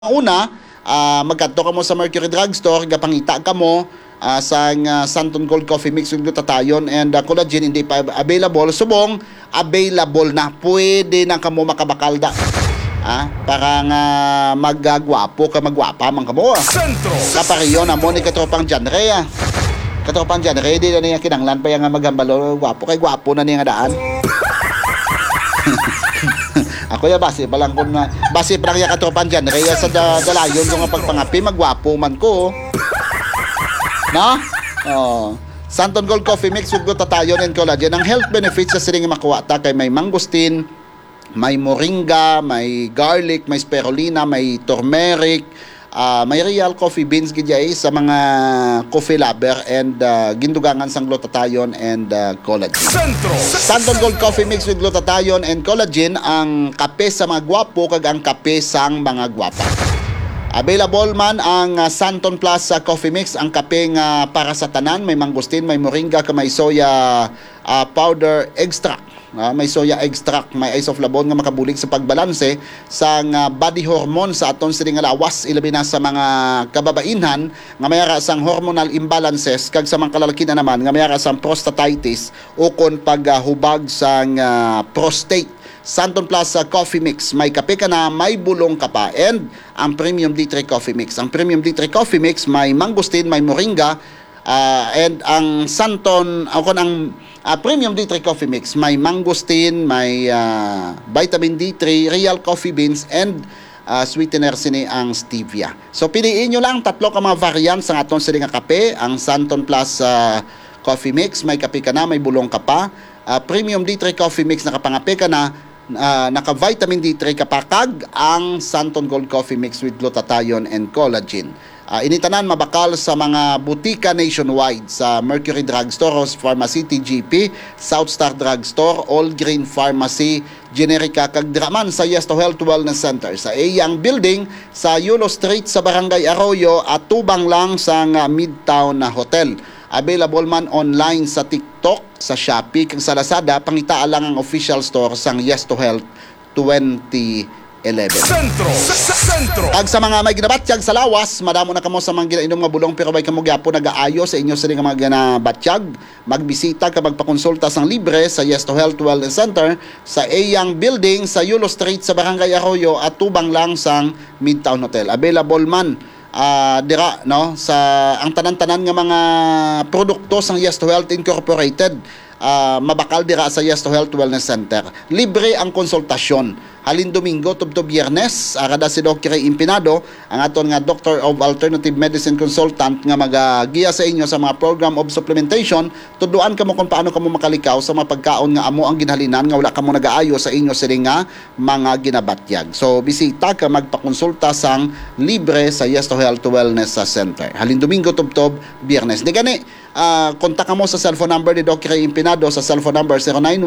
Una, magkadto ka mo sa Mercury Drugstore, gapangita ka mo sa Santon Gold Coffee Mix with glutathione and collagen, hindi pa available. Subong, available na. Pwede na ka mo makabakalda. Para nga magagwapo ka, magwapa man ka mo. Kapariyo na mo ni katropang genre. Katropang genre, di na niya kinanglan pa yung maghambalo. Gwapo kay gwapo na niya nga daan. Ako ya base palang kun na base parang ya katropan diyan kaya sa dalayon ko nga pagpangapi magwapo man ko. No? Oh. Santon Gold Coffee Mix with glutathione and collagen. Ang health benefits sa siling makuha ta kay may mangosteen, may moringa, may garlic, may spirulina, may turmeric, may real coffee beans gidjay sa mga coffee lover and gindugangan sang glutathione and collagen. Santon Gold Coffee Mix with glutathione and collagen, ang kape sa mga gwapo kag ang kape sang mga gwapa. Available man ang Santon Plus Coffee Mix, ang kape nga para sa tanan, may mangosteen, may moringa, may soya powder extract. May soya extract, may isoflavone nga makabulig sa pagbalanse sa body hormone sa aton siling nga lawas, ilabi na sa mga kababainhan nga mayara sang hormonal imbalances kag sa mga kalalaki na naman nga mayara sang prostatitis o kon paghubag sang prostate. Santon Plus Coffee Mix, may kape ka na, may bulong ka pa, and ang Premium D3 Coffee Mix. Ang Premium D3 Coffee Mix may mangosteen, may moringa, and ang Santon ang Premium D3 Coffee Mix may mangosteen, may vitamin D3, real coffee beans, and sweetener sini ang stevia. So piliin nyo lang tatlo ka mga variants ng aton sili nga kape. Ang Santon Plus Coffee Mix, may kape ka na, may bulong ka pa. Premium D3 Coffee Mix, nakapangape ka na, naka-vitamin D3 ka pa, kag ang Santon Gold Coffee Mix with glutathione and collagen. Initanan mabakal sa mga butika nationwide sa Mercury Drugstore, Pharmacy TGP, South Star Drugstore, All Green Pharmacy, Generica, kag draman sa Yes to Health Wellness Center sa Eyang Building sa Yulo Street sa Barangay Arroyo at tubang lang sa Midtown na Hotel. Available man online sa TikTok, sa Shopee, kag sa Lazada. Pangitaa lang ang official store sang Yes to Health 2011. Sentro. Ag sa mga may ginabatyag sa lawas, madamo na kamo sa mga ginainom nga bulong pero may kamo gyapo nagaayo sa inyo sa mga ginabatyag. Magbisita ka, magpakonsulta sang libre sa Yes to Health Wellness Center sa Eyang Building sa Yulo Street sa Barangay Arroyo at tubang lang sang Midtown Hotel. Available man dira no sa ang tanan-tanan nga mga produkto sang Yes to Health Incorporated. Mabakal dira sa Yes to Health Wellness Center. Libre ang konsultasyon. Halin Domingo tubto Biyernes, kada si Dr. Impinado, ang aton nga Doctor of Alternative Medicine Consultant nga magagiya sa inyo sa mga program of supplementation. Tuduan kamo kung paano kamo makalikaw sa mga pagkaon nga amo ang ginhalinan nga wala kamo nagaayo sa inyo siling nga mga ginabatyag. So bisita ka, magpakonsulta sang libre sa Yes to Health Wellness Center. Halin Domingo tubto Biyernes. Di gani, kontak mo sa cellphone number ni Dr. Impinado sa cellphone number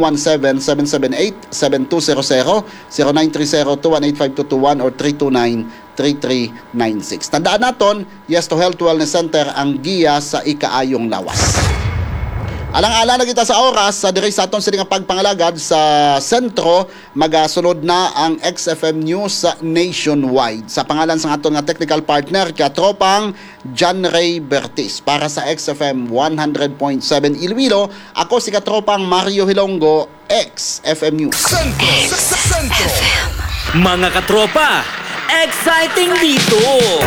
0917-778-7200, 0930-2185221 or 329-3396. Tandaan naton, Yes to Health Wellness Center ang giya sa ikaayong lawas. Alang-alang na kita sa oras, sa diri sa aton siling pagpangalagad sa sentro, magasunod na ang XFM News nationwide. Sa pangalan sa aton nga technical partner, katropang John Ray Bertis. Para sa XFM 100.7 Iloilo, ako si katropang Mario Hilonggo, XFM News. Sentro. Mga katropa, exciting dito!